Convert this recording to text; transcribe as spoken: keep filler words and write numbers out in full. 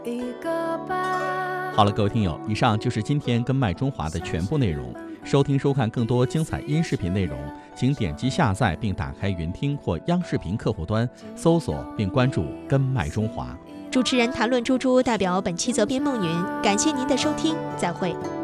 一个吧。 好了，各位听友，以上就是今天跟麦中华的全部内容。收听收看更多精彩音视频内容，请点击下载并打开云听或央视频客户端，搜索并关注跟麦中华。 主持人谭论珠珠代表本期责编孟云，感谢您的收听，再会。